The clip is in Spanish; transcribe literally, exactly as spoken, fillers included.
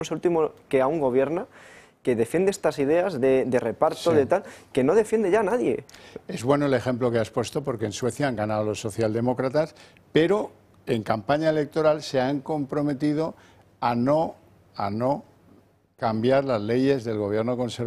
el último que aún gobierna, que defiende estas ideas de, de reparto, Sí. de tal, que no defiende ya a nadie. Es bueno el ejemplo que has puesto, porque en Suecia han ganado los socialdemócratas, pero en campaña electoral se han comprometido a no, a no cambiar las leyes del gobierno conservador